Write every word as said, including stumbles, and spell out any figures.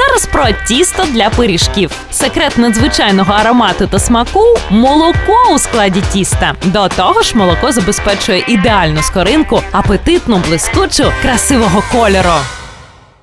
зараз про тісто для пиріжків. Секрет надзвичайного аромату та смаку – молоко у складі тіста. До того ж, молоко забезпечує ідеальну скоринку, апетитну, блискучу, красивого кольору.